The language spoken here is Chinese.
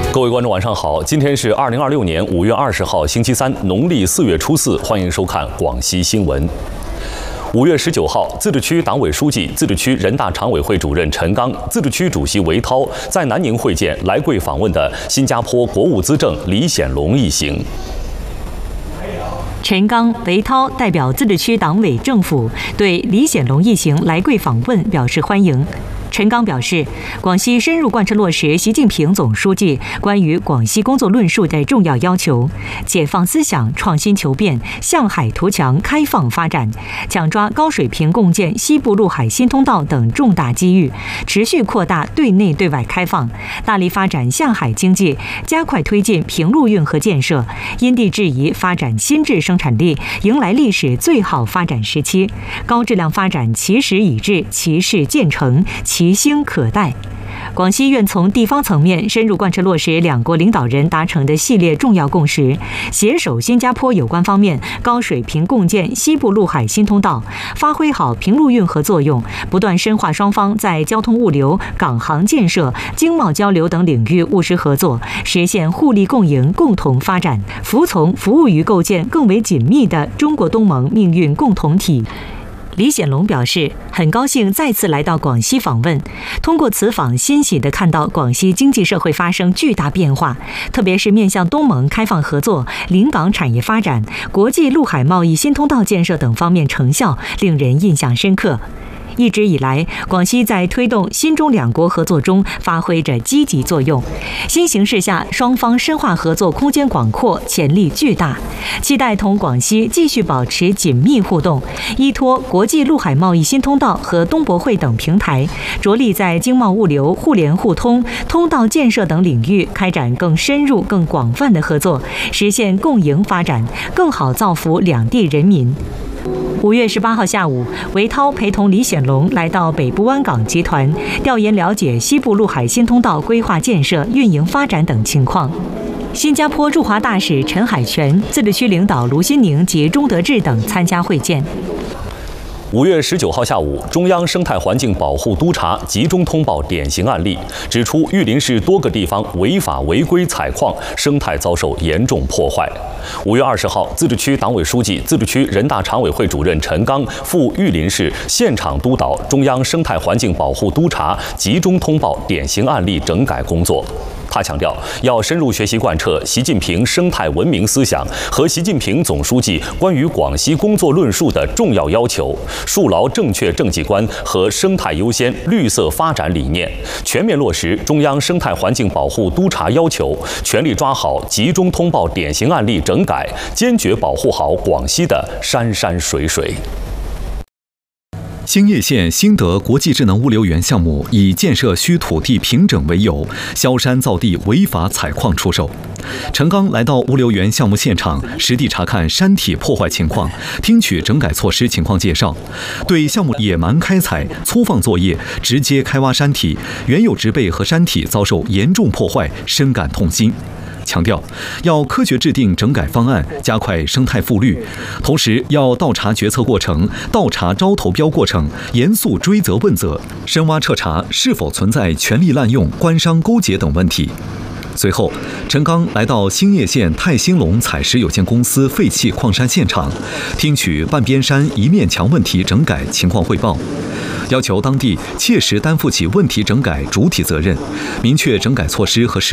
各位观众，晚上好！今天是2026年5月20号，星期三，农历4月初4，欢迎收看广西新闻。5月19号，自治区党委书记、自治区人大常委会主任陈刚、自治区主席韦涛在南宁会见来贵访问的新加坡国务资政李显龙一行。 陈刚、韦涛代表自治区党委政府对李显龙一行来贵访问表示欢迎。陈刚表示，广西深入贯彻落实习近平总书记关于广西工作论述的重要要求，解放思想、创新求变、向海图强、开放发展，抢抓高水平共建西部陆海新通道等重大机遇，持续扩大对内对外开放，大力发展向海经济，加快推进平陆运河建设，因地制宜发展新质生产力，迎来历史最好发展时期，高质量发展其时已至，其势渐成，其兴可待。广西愿从地方层面深入贯彻落实两国领导人达成的系列重要共识，携手新加坡有关方面高水平共建西部陆海新通道，发挥好平陆运河作用，不断深化双方在交通物流、港航建设、经贸交流等领域务实合作，实现互利共赢、共同发展，服务于构建更为紧密的中国东盟命运共同体。李显龙表示，很高兴再次来到广西访问，通过此访欣喜地看到广西经济社会发生巨大变化，特别是面向东盟开放合作、临港产业发展、国际陆海贸易新通道建设等方面成效令人印象深刻。一直以来，广西在推动新中两国合作中发挥着积极作用。新形势下，双方深化合作空间广阔，潜力巨大。期待同广西继续保持紧密互动，依托国际陆海贸易新通道和东博会等平台，着力在经贸物流、互联互通、通道建设等领域开展更深入、更广泛的合作，实现共赢发展，更好造福两地人民。5月18号下午，韦涛陪同李显龙来到北部湾港集团调研了解西部陆海新通道规划建设、运营发展等情况。新加坡驻华大使陈海泉、自治区领导卢新宁及钟德志等参加会见。 5月19号下午，中央生态环境保护督察集中通报典型案例，指出玉林市多个地方违法违规采矿，生态遭受严重破坏。5月20号，自治区党委书记、自治区人大常委会主任陈刚赴玉林市现场督导中央生态环境保护督察集中通报典型案例整改工作。他强调，要深入学习贯彻习近平生态文明思想和习近平总书记关于广西工作论述的重要要求，树牢正确政绩观和生态优先、绿色发展理念，全面落实中央生态环境保护督察要求，全力抓好集中通报典型案例整改，坚决保护好广西的山山水水。 兴业县兴德国际智能物流园项目以建设需土地平整为由，削山造地违法采矿出售。陈刚来到物流园项目现场，实地查看山体破坏情况，听取整改措施情况介绍，对项目野蛮开采、粗放作业、直接开挖山体、原有植被和山体遭受严重破坏，深感痛心。强调要科学制定整改方案，加快生态复绿，同时要倒查决策过程、倒查招投标过程，严肃追责问责，深挖彻查是否存在权力滥用、官商勾结等问题。随后，陈刚来到兴业县泰兴隆采石有限公司废弃矿山现场，听取半边山一面墙问题整改情况汇报，要求当地切实担负起问题整改主体责任，明确整改措施和